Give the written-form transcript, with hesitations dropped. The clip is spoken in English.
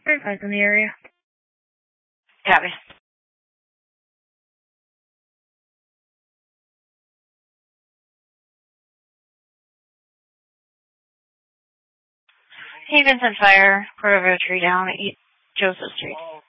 Verifies in the area. Copy. Havens and fire, Cordova tree down at Joseph Street.